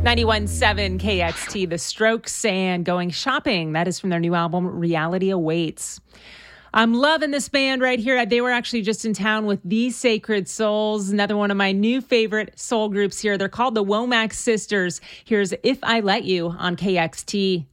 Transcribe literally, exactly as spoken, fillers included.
ninety-one point seven K X T, The Strokes, and Going Shopping. That is from their new album, Reality Awaits. I'm loving this band right here. They were actually just in town with The Sacred Souls, another one of my new favorite soul groups here. They're called the Womack Sisters. Here's If I Let You on K X T.